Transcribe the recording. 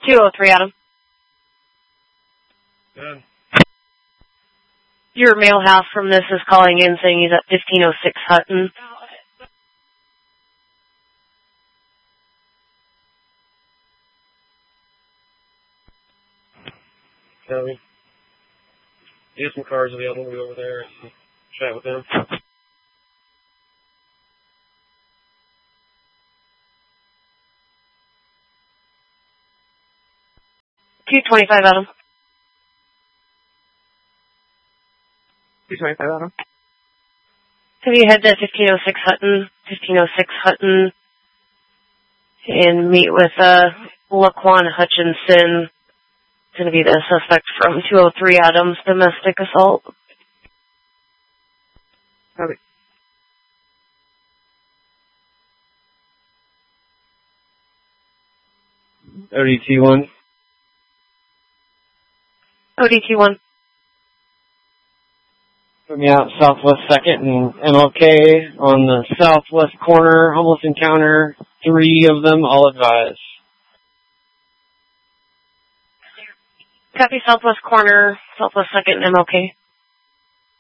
203, Adam. Good. Your male half from this is calling in saying he's at 1506 Hutton. Copy. Get some cars available. We'll be over there and chat with them. 225, Adam. 225, Adam. Have you head to 1506 Hutton, 1506 Hutton, and meet with Laquan Hutchinson. It's going to be the suspect from 203 Adams, domestic assault. Copy. ODT1. ODT1. Put me out Southwest 2nd and MLK on the southwest corner. Homeless encounter. 3 of them, all advised. Copy, southwest corner, southwest 2nd, MLK.